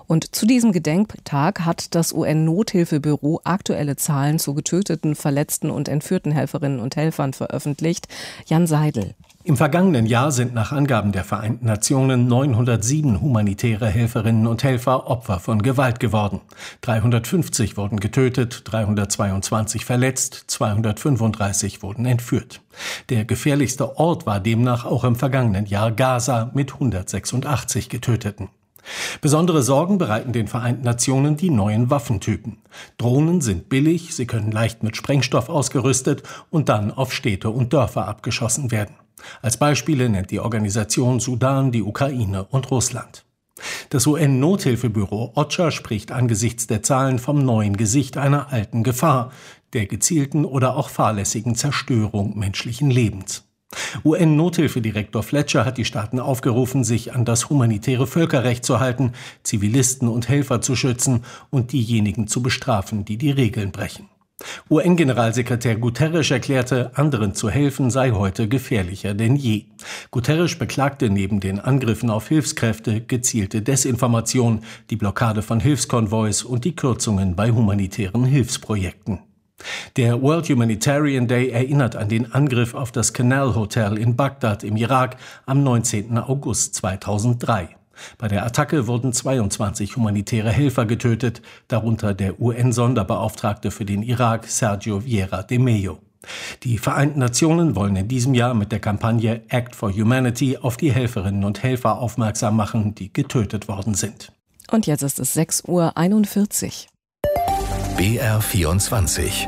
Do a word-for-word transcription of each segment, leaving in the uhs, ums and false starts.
Und zu diesem Gedenktag hat das U N-Nothilfebüro aktuelle Zahlen zu getöteten, verletzten und entführten Helferinnen und Helfern veröffentlicht. Jan Seidel. Im vergangenen Jahr sind nach Angaben der Vereinten Nationen neunhundertsieben humanitäre Helferinnen und Helfer Opfer von Gewalt geworden. dreihundertfünfzig wurden getötet, dreihundertzweiundzwanzig verletzt, zweihundertfünfunddreißig wurden entführt. Der gefährlichste Ort war demnach auch im vergangenen Jahr Gaza mit hundertsechsundachtzig Getöteten. Besondere Sorgen bereiten den Vereinten Nationen die neuen Waffentypen. Drohnen sind billig, sie können leicht mit Sprengstoff ausgerüstet und dann auf Städte und Dörfer abgeschossen werden. Als Beispiele nennt die Organisation Sudan, die Ukraine und Russland. Das U N-Nothilfebüro OCHA spricht angesichts der Zahlen vom neuen Gesicht einer alten Gefahr, der gezielten oder auch fahrlässigen Zerstörung menschlichen Lebens. U N-Nothilfedirektor Fletcher hat die Staaten aufgerufen, sich an das humanitäre Völkerrecht zu halten, Zivilisten und Helfer zu schützen und diejenigen zu bestrafen, die die Regeln brechen. U N-Generalsekretär Guterres erklärte, anderen zu helfen sei heute gefährlicher denn je. Guterres beklagte neben den Angriffen auf Hilfskräfte gezielte Desinformation, die Blockade von Hilfskonvois und die Kürzungen bei humanitären Hilfsprojekten. Der World Humanitarian Day erinnert an den Angriff auf das Canal Hotel in Bagdad im Irak am neunzehnten August zweitausenddrei. Bei der Attacke wurden zweiundzwanzig humanitäre Helfer getötet, darunter der U N-Sonderbeauftragte für den Irak, Sergio Vieira de Mello. Die Vereinten Nationen wollen in diesem Jahr mit der Kampagne Act for Humanity auf die Helferinnen und Helfer aufmerksam machen, die getötet worden sind. Und jetzt ist es sechs Uhr einundvierzig. B R vierundzwanzig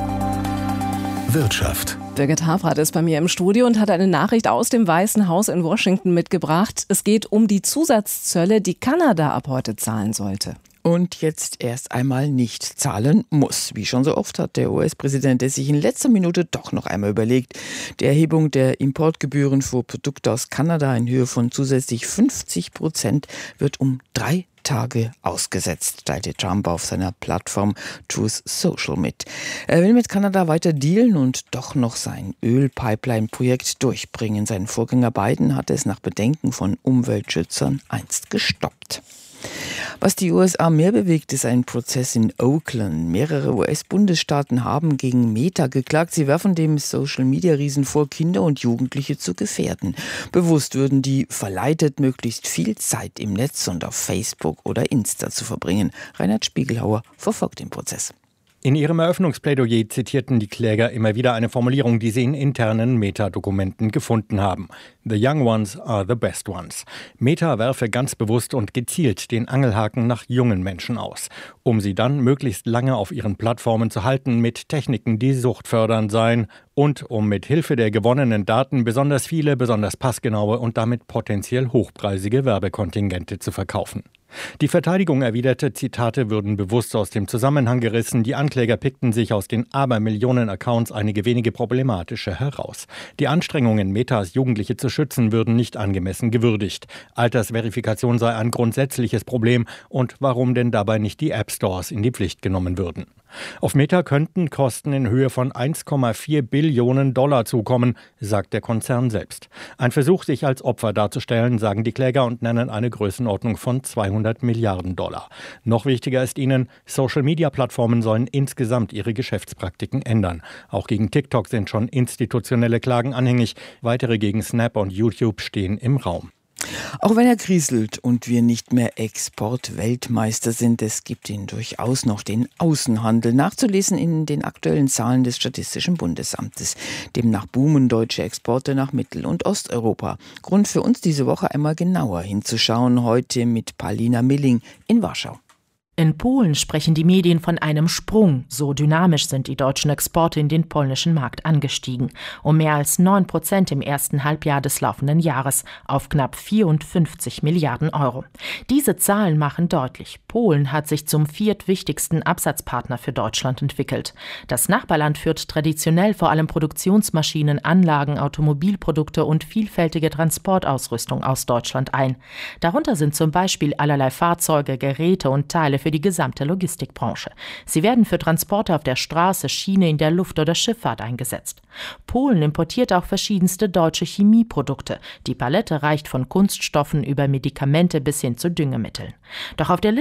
Wirtschaft. Birgit Haffrath ist bei mir im Studio und hat eine Nachricht aus dem Weißen Haus in Washington mitgebracht. Es geht um die Zusatzzölle, die Kanada ab heute zahlen sollte. Und jetzt erst einmal nicht zahlen muss. Wie schon so oft hat der U S-Präsident es sich in letzter Minute doch noch einmal überlegt. Die Erhebung der Importgebühren für Produkte aus Kanada in Höhe von zusätzlich fünfzig Prozent wird um drei Tage ausgesetzt, teilte Trump auf seiner Plattform Truth Social mit. Er will mit Kanada weiter dealen und doch noch sein Ölpipeline-Projekt durchbringen. Sein Vorgänger Biden hatte es nach Bedenken von Umweltschützern einst gestoppt. Was die U S A mehr bewegt, ist ein Prozess in Oakland. Mehrere U S-Bundesstaaten haben gegen Meta geklagt. Sie werfen dem Social-Media-Riesen vor, Kinder und Jugendliche zu gefährden. Bewusst würden die verleitet, möglichst viel Zeit im Netz und auf Facebook oder Insta zu verbringen. Reinhard Spiegelhauer verfolgt den Prozess. In ihrem Eröffnungsplädoyer zitierten die Kläger immer wieder eine Formulierung, die sie in internen Meta-Dokumenten gefunden haben. The young ones are the best ones. Meta werfe ganz bewusst und gezielt den Angelhaken nach jungen Menschen aus, um sie dann möglichst lange auf ihren Plattformen zu halten mit Techniken, die suchtfördernd seien und um mit Hilfe der gewonnenen Daten besonders viele, besonders passgenaue und damit potenziell hochpreisige Werbekontingente zu verkaufen. Die Verteidigung erwiderte, Zitate würden bewusst aus dem Zusammenhang gerissen. Die Ankläger pickten sich aus den Abermillionen Accounts einige wenige problematische heraus. Die Anstrengungen, Metas Jugendliche zu schützen, würden nicht angemessen gewürdigt. Altersverifikation sei ein grundsätzliches Problem und warum denn dabei nicht die App Stores in die Pflicht genommen würden. Auf Meta könnten Kosten in Höhe von eins Komma vier Billionen Dollar zukommen, sagt der Konzern selbst. Ein Versuch, sich als Opfer darzustellen, sagen die Kläger und nennen eine Größenordnung von zweihundert Milliarden Dollar. Noch wichtiger ist ihnen, Social-Media-Plattformen sollen insgesamt ihre Geschäftspraktiken ändern. Auch gegen TikTok sind schon institutionelle Klagen anhängig. Weitere gegen Snap und YouTube stehen im Raum. Auch wenn er kriselt und wir nicht mehr Export-Weltmeister sind, es gibt ihn durchaus noch, den Außenhandel, nachzulesen in den aktuellen Zahlen des Statistischen Bundesamtes. Demnach boomen deutsche Exporte nach Mittel- und Osteuropa. Grund für uns diese Woche einmal genauer hinzuschauen, heute mit Paulina Milling in Warschau. In Polen sprechen die Medien von einem Sprung. So dynamisch sind die deutschen Exporte in den polnischen Markt angestiegen. Um mehr als neun Prozent im ersten Halbjahr des laufenden Jahres auf knapp vierundfünfzig Milliarden Euro. Diese Zahlen machen deutlich, Polen hat sich zum viertwichtigsten Absatzpartner für Deutschland entwickelt. Das Nachbarland führt traditionell vor allem Produktionsmaschinen, Anlagen, Automobilprodukte und vielfältige Transportausrüstung aus Deutschland ein. Darunter sind zum Beispiel allerlei Fahrzeuge, Geräte und Teile für die gesamte Logistikbranche. Sie werden für Transporte auf der Straße, Schiene, in der Luft oder Schifffahrt eingesetzt. Polen importiert auch verschiedenste deutsche Chemieprodukte. Die Palette reicht von Kunststoffen über Medikamente bis hin zu Düngemitteln. Doch auf der